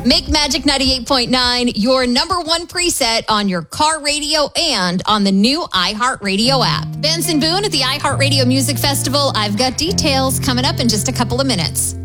Make Magic 98.9 your number one preset on your car radio and on the new iHeartRadio app. Benson Boone at the iHeartRadio Music Festival. I've got details coming up in just a couple of minutes.